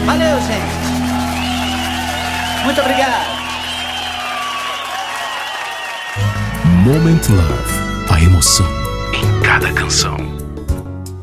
Valeu, gente. Muito obrigado. Moment Love. A emoção em cada canção.